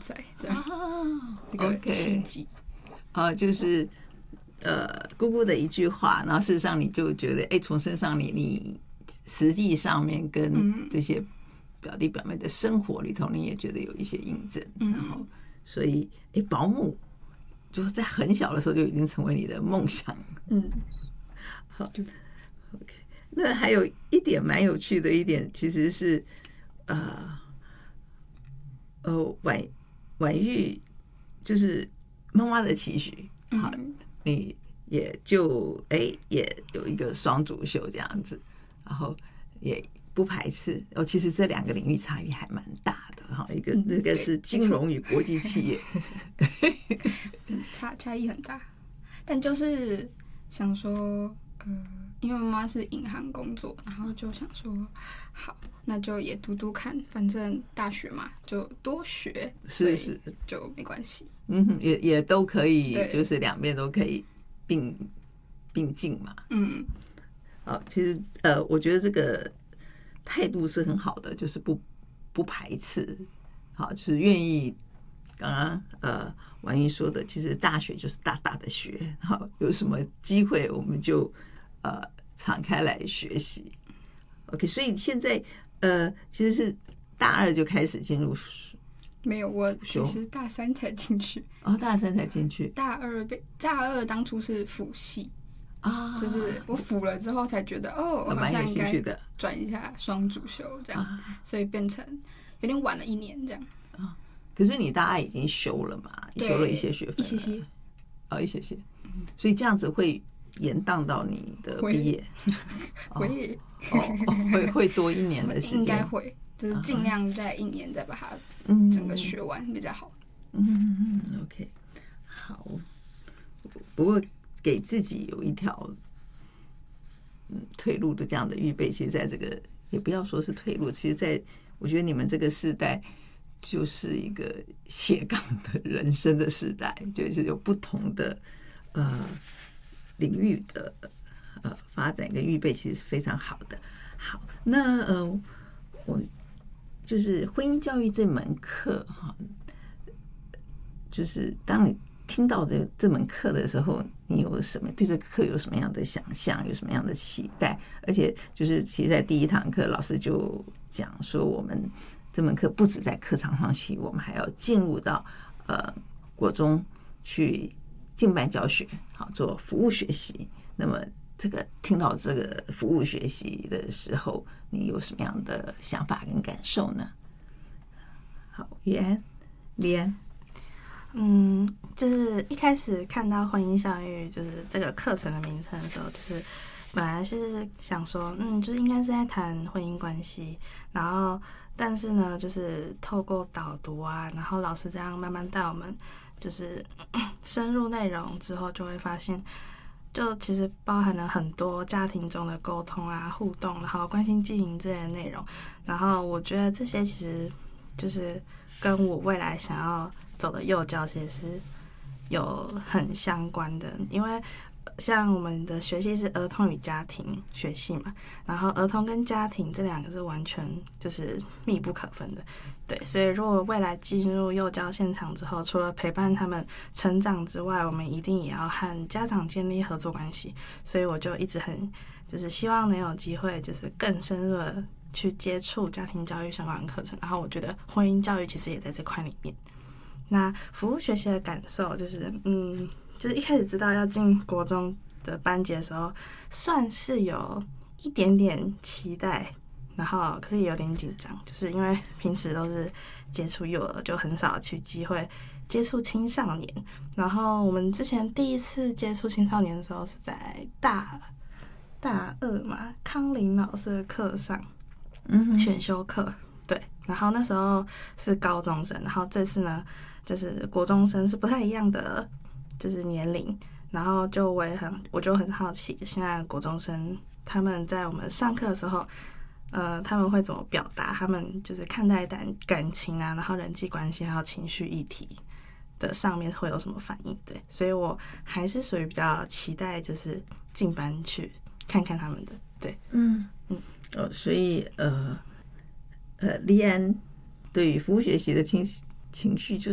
在这样，这个契机。 就是姑姑的一句话，然后事实上你就觉得，从身上你实际上面跟这些表弟表妹的生活里头，你也觉得有一些印证，然后所以保姆就是在很小的时候就已经成为你的梦想。好 ，OK。那还有一点蛮有趣的一点，其实是婉玉就是妈妈的期许，好，你也就也有一个双主修这样子，然后也不排斥。其实这两个领域差异还蛮大的哈，一个是金融与国际企业， 差异很大，但就是想说，因为妈妈是银行工作，然后就想说，好，那就也读看，反正大学嘛，就多学， 是就没关系。 也都可以，就是两边都可以并进嘛。其实我觉得这个态度是很好的，就是不排斥，好，就是愿意。刚刚婉玉说的，其实大学就是大大的学，好，有什么机会我们就敞开来学习。OK， 所以现在其实是大2就开始进入。 没有，我其实大3才进去。 大3才进去。 大2当初是辅系就是我辅了之后才觉得我好像应该转一下双主修这样，所以变成有点晚了1年这样。 可是你大2已经修了嘛？修了一些学分，一些，所以这样子会延宕到你的毕业，会多1年的时间， 应该会，就是尽量在1年再把它整个学完比较好。 OK， 好。不过给自己有一条退路的这样的预备，其实在这个也不要说是退路，其实在我觉得你们这个世代就是一个斜杠的人生的时代，就是有不同的领域的发展跟预备，其实是非常好的。好，那我就是婚姻教育这门课哈，就是当你听到这门课的时候，你有什么对这个课有什么样的想象，有什么样的期待？而且就是其实在第1堂课，老师就讲说，我们这门课不止在课堂上学，我们还要进入到国中去进班教学，好做服务学习。那么这个听到这个服务学习的时候，你有什么样的想法跟感受呢？好，玉安、丽安。 就是一开始看到婚姻教育就是这个课程的名称的时候，就是本来是想说，就是应该是在谈婚姻关系，然后但是呢，就是透过导读啊，然后老师这样慢慢带我们，就是深入内容之后，就会发现，就其实包含了很多家庭中的沟通啊、互动，然后关心经营这些内容。然后我觉得这些其实就是跟我未来想要走的幼教其实是有很相关的，因为像我们的学系是儿童与家庭学系嘛，然后儿童跟家庭这2个是完全就是密不可分的，对，所以如果未来进入幼教现场之后，除了陪伴他们成长之外，我们一定也要和家长建立合作关系，所以我就一直很就是希望能有机会就是更深入的去接触家庭教育相关的课程，然后我觉得婚姻教育其实也在这块里面。那服务学习的感受就是，就是一开始知道要进国中的班级的时候，算是有一点点期待，然后可是也有点紧张，就是因为平時都是接触幼儿，就很少去机会接触青少年。然后我们之前第一次接触青少年的时候是在大2嘛，康林老师的课上，选修课，对。然后那时候是高中生，然后这次呢就是国中生，是不太一样的就是年龄。然后我就很好奇，现在国中生他们在我们上课的时候，他们会怎么表达他们就是看待感情啊，然后人际关系还有情绪议题的上面会有什么反应？对，所以我还是属于比较期待就是进班去看看他们的，对， 所以丽安对于服务学习的情绪就是